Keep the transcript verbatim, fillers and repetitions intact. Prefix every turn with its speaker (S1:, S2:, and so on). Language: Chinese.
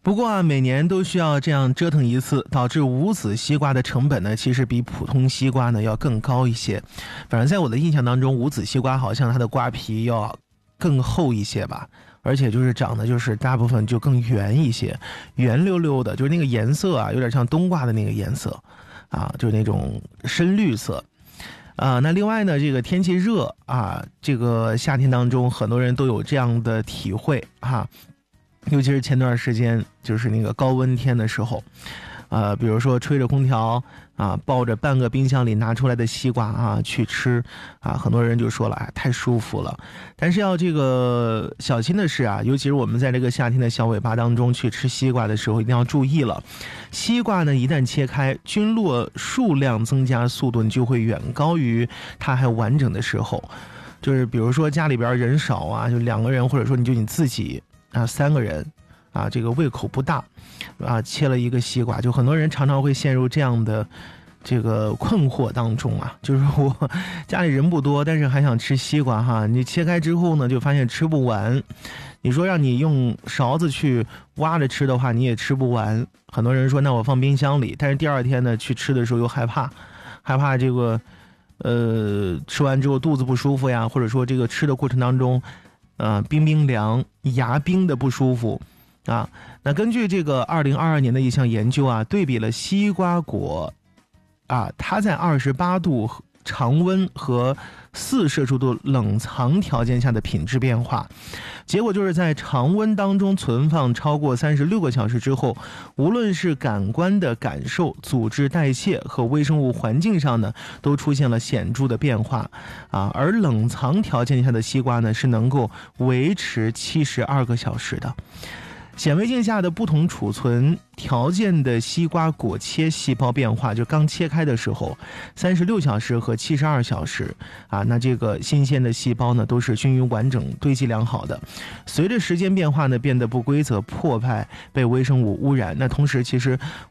S1: 不过啊，每年都需要这样折腾一次，导致无籽西瓜的成本呢，其实比普通西瓜呢要更高一些。反正在我的印象当中，无籽西瓜好像它的瓜皮要更厚一些吧，而且就是长得就是大部分就更圆一些，圆溜溜的，就是那个颜色啊，有点像冬瓜的那个颜色啊，就是那种深绿色。啊，那另外呢，这个天气热啊，这个夏天当中，很多人都有这样的体会哈、啊，尤其是前段时间，就是那个高温天的时候，呃，比如说吹着空调啊，抱着半个冰箱里拿出来的西瓜啊去吃啊，很多人就说了，哎，太舒服了。但是要这个小心的是啊，尤其是我们在这个夏天的小尾巴当中去吃西瓜的时候，一定要注意了。西瓜呢，一旦切开，菌落数量增加速度就会远高于它还完整的时候。就是比如说家里边人少啊，就两个人，或者说你就你自己啊，三个人啊，这个胃口不大啊，切了一个西瓜，就很多人常常会陷入这样的这个困惑当中啊，就是我家里人不多，但是还想吃西瓜哈，你切开之后呢，就发现吃不完。你说让你用勺子去挖着吃的话，你也吃不完。很多人说那我放冰箱里，但是第二天呢去吃的时候又害怕，害怕这个呃吃完之后肚子不舒服呀，或者说这个吃的过程当中，呃冰冰凉、牙冰的不舒服啊。那根据这个二零二二年的一项研究啊，对比了西瓜果啊，它在二十八度常温和四摄氏度冷藏条件下的品质变化，结果就是在常温当中存放超过三十六个小时之后，无论是感官的感受、组织代谢和微生物环境上呢，都出现了显著的变化啊。而冷藏条件下的西瓜呢，是能够维持七十二个小时的。显微镜下的不同储存条件的西瓜果切细胞变化，就刚切开的时候，三十六小时和七十二小时啊，那这个新鲜的细胞呢都是均匀完整、堆积良好的。随着时间变化呢，变得不规则、破败、被微生物污染。那同时，其实